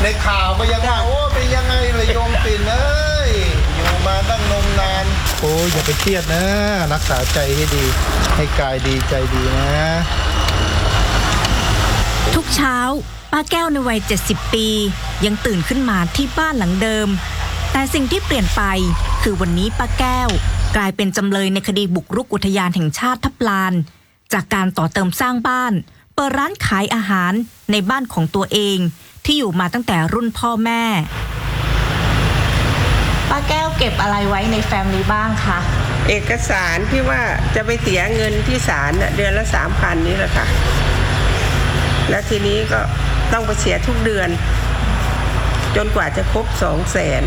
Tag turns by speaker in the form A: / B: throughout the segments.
A: ในข่าวก็ยังว่าโอ้เป็นยังไงเลยโยมปิ่นเอ้ยอยู่มาตั้งนมนานโอ้ยอย่าไปเครียดนะรักษาใจให้ดีให้กายดีใจดีนะ
B: ทุกเช้าป้าแก้วในวัย70 ปียังตื่นขึ้นมาที่บ้านหลังเดิมแต่สิ่งที่เปลี่ยนไปคือวันนี้ป้าแก้วกลายเป็นจำเลยในคดีบุกรุกอุทยานแห่งชาติทับลานจากการต่อเติมสร้างบ้านเปิดร้านขายอาหารในบ้านของตัวเองที่อยู่มาตั้งแต่รุ่นพ่อแม่ป้าแก้วเก็บอะไรไว้ในแฟ้มนี้บ้างคะ
C: เอกสารที่ว่าจะไปเสียเงินที่ศาลเดือนละ 3,000 นี่แหละค่ะและทีนี้ก็ต้องไปเสียทุกเดือนจนกว่าจะครบ 200,000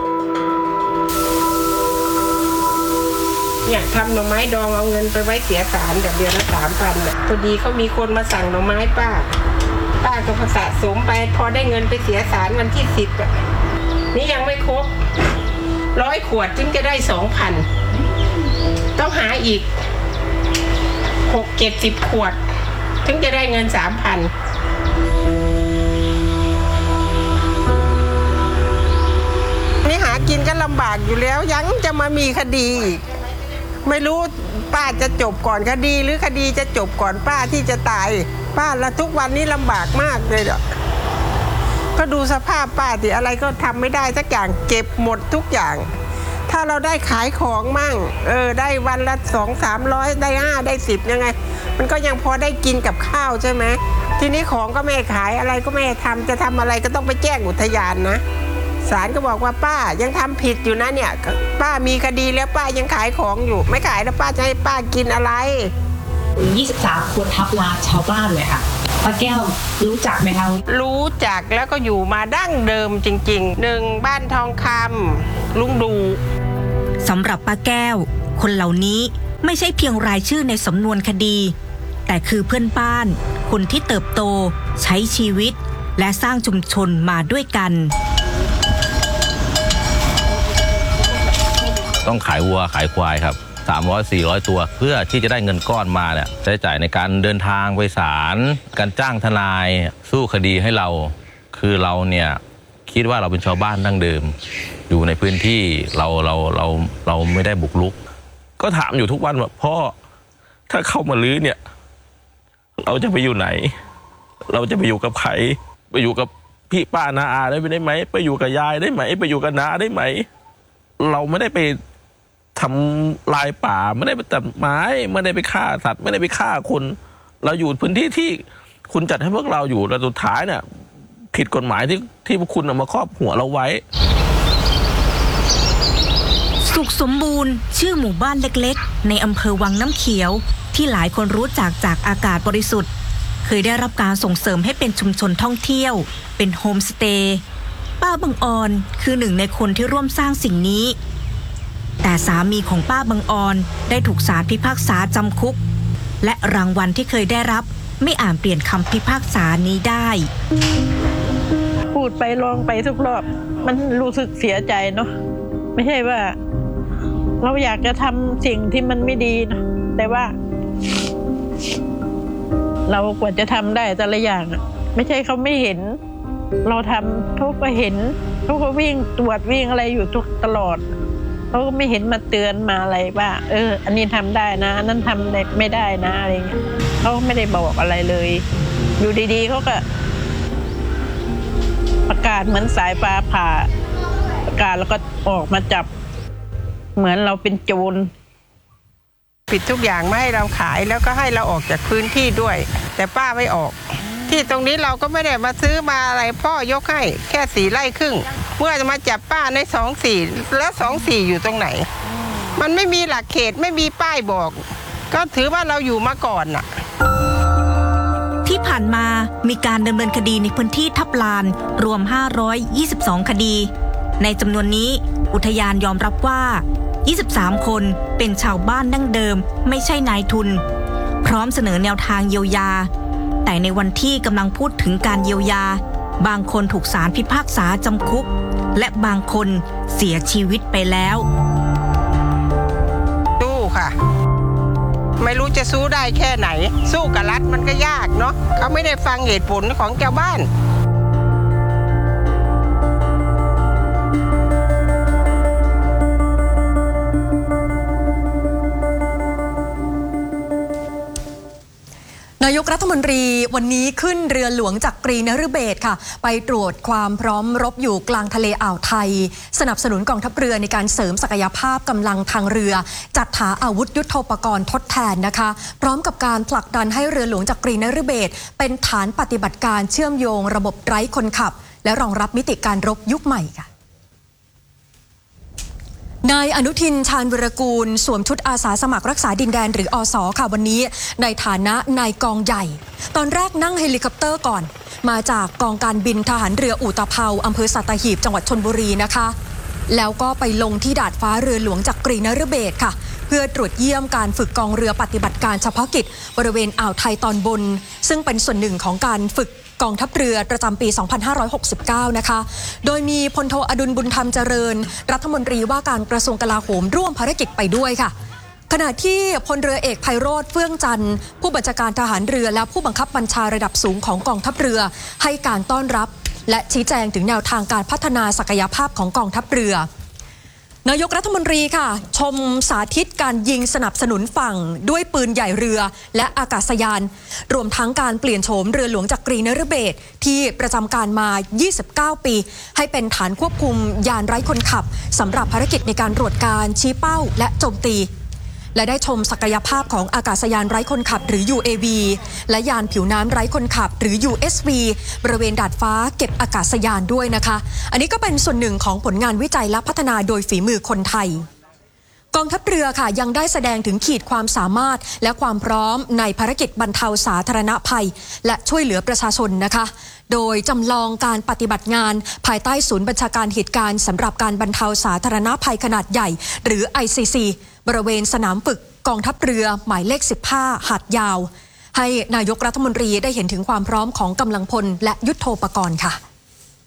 C: อยากทำหน่อไม้ดองเอาเงินไปไว้เสียศาลเดือนละ 3,000พอดีเขามีคนมาสั่งหน่อไม้ป้าก็สะสมไปพอได้เงินไปเสียศาลวันที่10นี่ยังไม่ครบ100 ขวดจึงจะได้ 2,000ต้องหาอีก6-70 ขวดถึงจะได้เงิน 3,000นี่หากินก็ลำบากอยู่แล้วยังจะมามีคดีอีกไม่รู้ป้าจะจบก่อนคดีหรือคดีจะจบก่อนป้าที่จะตายป้าละทุกวันนี้ลำบากมากเลยก็ดูสภาพป้าสิอะไรก็ทำไม่ได้สักอย่างเก็บหมดทุกอย่างถ้าเราได้ขายของมั่งได้วันละ200-300ได้5ได้10ยังไงมันก็ยังพอได้กินกับข้าวใช่ไหมทีนี้ของก็ไม่ขายอะไรก็ไม่ทำจะทำอะไรก็ต้องไปแจ้งอุทยานนะศาลก็บอกว่าป้ายังทำผิดอยู่นะเนี่ยป้ามีคดีแล้วป้ายังขายของอยู่ไม่ขายแล้วป้าจะให้ป้ากินอะไร
B: 23 ขวดทับลานชาวบ้านเลยค่ะป้าแก้วรู้จักไหมคะ
C: รู้จักแล้วก็อยู่มาดั้งเดิมจริงๆ1บ้านทองคำลุงดู
B: สำหรับป้าแก้วคนเหล่านี้ไม่ใช่เพียงรายชื่อในสำนวนคดีแต่คือเพื่อนบ้านคนที่เติบโตใช้ชีวิตและสร้างชุมชนมาด้วยกัน
D: ต้องขายวัวขายควายครับ300-400 ตัวเพื่อที่จะได้เงินก้อนมาเนี่ยใช้จ่ายในการเดินทางไปศาลการจ้างทนายสู้คดีให้เราคือเราเนี่ยคิดว่าเราเป็นชาวบ้านดั้งเดิมอยู่ในพื้นที่เราไม่ได้บุกรุกก็ถามอยู่ทุกวันว่าพ่อถ้าเข้ามาลื้อเนี่ยเราจะไปอยู่ไหนเราจะไปอยู่กับใครไปอยู่กับพี่ป้าน้าอาได้ไหมไปอยู่กับยายได้ไหมไปอยู่กับน้าได้ไหมเราไม่ได้ไปทำลายป่าไม่ได้ไปตัดไม้ไม่ได้ไปฆ่าสัตว์ไม่ได้ไปฆ่าคนเราอยู่พื้นที่ที่คุณจัดให้พวกเราอยู่แล้วสุดท้ายเนี่ยผิดกฎหมายที่พวกคุณเอามาครอบหัวเราไว้
B: สุขสมบูรณ์ชื่อหมู่บ้านเล็กๆในอำเภอวังน้ำเขียวที่หลายคนรู้จักจากอากาศบริสุทธิ์เคยได้รับการส่งเสริมให้เป็นชุมชนท่องเที่ยวเป็นโฮมสเตย์ป้าบังออนคือหนึ่งในคนที่ร่วมสร้างสิ่งนี้แต่สามีของป้าบังออนได้ถูกศาลพิพากษาจำคุกและรางวัลที่เคยได้รับไม่อาจเปลี่ยนคำพิพากษานี้ได้
E: พูดไปลองไปทุกรอบมันรู้สึกเสียใจเนาะไม่ใช่ว่าเราอยากจะทำสิ่งที่มันไม่ดีนะแต่ว่าเรากว่าจะทำได้แต่ละอย่างไม่ใช่เขาไม่เห็นเราทำเขาก็เห็นเขาก็วิ่งตรวจวิ่งอะไรอยู่ทุกตลอดเขาก็ไม่เห็นมาเตือนมาอะไรว่าอันนี้ทำได้นะอันนั้นทำไม่ได้นะอะไรเงี้ยเขาไม่ได้บอกอะไรเลยอยู่ดีๆเขาก็ประกาศเหมือนสายฟ้าผ่าประกาศแล้วก็ออกมาจับเหมือนเราเป็นโจร
C: ปิดทุกอย่างไม่ให้เราขายแล้วก็ให้เราออกจากพื้นที่ด้วยแต่ป้าไม่ออกที่ตรงนี้เราก็ไม่ได้มาซื้อมาอะไรพ่อยกให้แค่4 ไร่ครึ่งเมื่อจะมาจับป้าใน24แล้ว24อยู่ตรงไหนมันไม่มีหลักเขตไม่มีป้ายบอกก็ถือว่าเราอยู่มาก่อนน่ะ
B: ที่ผ่านมามีการดำเนินคดีในพื้นที่ทับลานรวม522 คดีในจำนวนนี้อุทยานยอมรับว่า23 คนเป็นชาวบ้านดั้งเดิมไม่ใช่นายทุนพร้อมเสนอแนวทางเยียวยาแต่ในวันที่กำลังพูดถึงการเยียวยาบางคนถูกศาลพิพากษาจำคุกและบางคนเสียชีวิตไปแล้ว
C: สู้ค่ะไม่รู้จะสู้ได้แค่ไหนสู้กับรัฐมันก็ยากเนาะเขาไม่ได้ฟังเหตุผลของชาวบ้าน
F: ายกรัฐมนตรีวันนี้ขึ้นเรือหลวงจักรีนฤเบศรค่ะไปตรวจความพร้อมรบอยู่กลางทะเลอ่าวไทยสนับสนุนกองทัพเรือในการเสริมศักยภาพกำลังทางเรือจัดหาอาวุธยุทโธปกรณ์ทดแทนนะคะพร้อมกับการผลักดันให้เรือหลวงจักรีนฤเบศรเป็นฐานปฏิบัติการเชื่อมโยงระบบไร้คนขับและรองรับมิติการรบยุคใหม่ค่ะนายอนุทินชาญวิรากูลสวมชุดอาสาสมัครรักษาดินแดนหรืออส.ค่ะวันนี้ในฐานะนายกองใหญ่ตอนแรกนั่งเฮลิคอปเตอร์ก่อนมาจากกองการบินทหารเรืออุตภาวอำเภอสัตหีบจังหวัดชลบุรีนะคะแล้วก็ไปลงที่ดาดฟ้าเรือหลวงจักรีนฤเบศรค่ะเพื่อตรวจเยี่ยมการฝึกกองเรือปฏิบัติการเฉพาะกิจบริเวณอ่าวไทยตอนบนซึ่งเป็นส่วนหนึ่งของการฝึกกองทัพเรือประจำปี 2569 นะคะโดยมีพลโทอดุลบุญธรรมเจริญรัฐมนตรีว่าการกระทรวงกลาโหมร่วมภารกิจไปด้วยค่ะขณะที่พลเรือเอกไพโรจน์เฟื่องจันทร์ผู้บัญชาการทหารเรือและผู้บังคับบัญชาระดับสูงของกองทัพเรือให้การต้อนรับและชี้แจงถึงแนวทางการพัฒนาศักยภาพของกองทัพเรือนายกรัฐมนตรีค่ะชมสาธิตการยิงสนับสนุนฝั่งด้วยปืนใหญ่เรือและอากาศยานรวมทั้งการเปลี่ยนโฉมเรือหลวงจักรีนฤเบศรที่ประจำการมา 29 ปีให้เป็นฐานควบคุมยานไร้คนขับสำหรับภารกิจในการตรวจการชี้เป้าและโจมตีและได้ชมศักยภาพของอากาศยานไร้คนขับหรือ UAV และยานผิวน้ำไร้คนขับหรือ USV บริเวณดาดฟ้าเก็บอากาศยานด้วยนะคะอันนี้ก็เป็นส่วนหนึ่งของผลงานวิจัยและพัฒนาโดยฝีมือคนไทยกองทัพเรือค่ะยังได้แสดงถึงขีดความสามารถและความพร้อมในภารกิจบรรเทาสาธารณภัยและช่วยเหลือประชาชนนะคะโดยจำลองการปฏิบัติงานภายใต้ศูนย์บัญชาการเหตุการณ์สำหรับการบรรเทาสาธารณภัยขนาดใหญ่หรือ ICC บริเวณสนามฝึกกองทัพเรือหมายเลข 15 หาดยาวให้นายกรัฐมนตรีได้เห็นถึงความพร้อมของกำลังพลและยุทโธปกรณ์ค่ะ